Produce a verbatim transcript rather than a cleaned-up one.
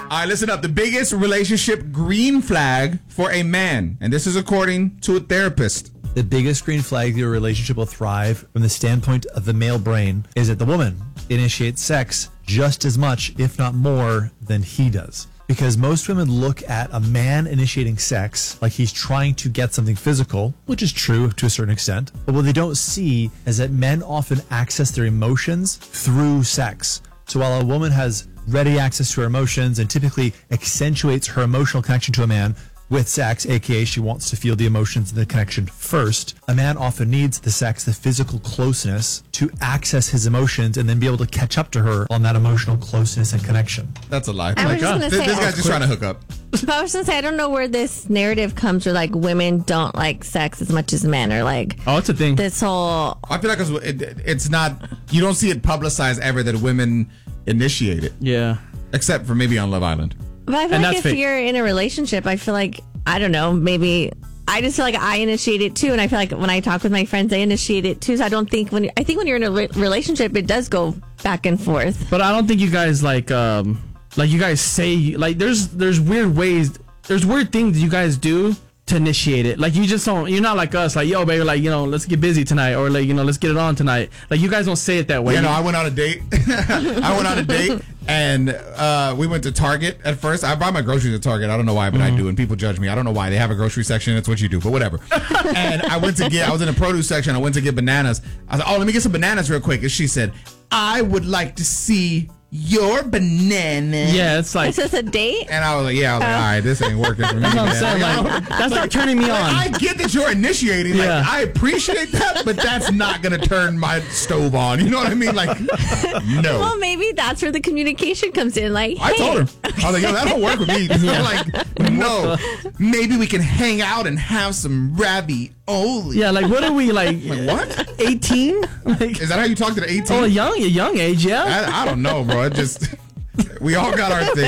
right, listen up. The biggest relationship green flag for a man, and this is according to a therapist. The biggest green flag your relationship will thrive from the standpoint of the male brain is that the woman initiates sex just as much, if not more, than he does. Because most women look at a man initiating sex like he's trying to get something physical, which is true to a certain extent. But what they don't see is that men often access their emotions through sex. So while a woman has ready access to her emotions and typically accentuates her emotional connection to a man with sex, aka she wants to feel the emotions and the connection first, a man often needs the sex, the physical closeness, to access his emotions and then be able to catch up to her on that emotional closeness and connection. That's a lie. I was just gonna This, say, this guy's just trying to hook up. But I was gonna say, I don't know where this narrative comes where like women don't like sex as much as men, or like Oh, it's a thing. this whole. I feel like it's, it, it's not, you don't see it publicized ever that women initiate it, Yeah. except for maybe on Love Island. But I feel And like that's if fake. you're in a relationship, I feel like, I don't know, maybe I just feel like I initiate it too. And I feel like when I talk with my friends, they initiate it too. So I don't think when, I think when you're in a re- relationship, it does go back and forth. But I don't think you guys like um like you guys say like there's there's weird ways there's weird things you guys do to initiate it. Like you just don't you're not like us, like yo baby, like you know, let's get busy tonight, or like, you know, let's get it on tonight. Like you guys don't say it that way. You know, I went on a date. I went on a date, and uh, we went to Target at first. I buy my groceries at Target. I don't know why, but Mm-hmm. I do, and people judge me. I don't know why. They have a grocery section. It's what you do, but whatever. And I went to get, I was in the produce section. I went to get bananas. I was like, oh, let me get some bananas real quick. And she said, I would like to see your banana. Yeah, it's like Is this a date? And I was like, yeah, I was like, all right, this ain't working for me. that's what I'm man. saying. You know? Like that's not turning me on. I get that you're initiating. Like, Yeah. I appreciate that, but that's not going to turn my stove on. You know what I mean? Like, no. Well, maybe that's where the communication comes in. Like, I hey, told her. I was like, yo, that don't work with me. I'm like, no. Maybe we can hang out and have some ravioli. Yeah, like what are we like? Like, what? eighteen? Like Is that how you talk to the eighteen? oh, a young, a young age, yeah. I, I don't know, bro. It just, we all got our thing.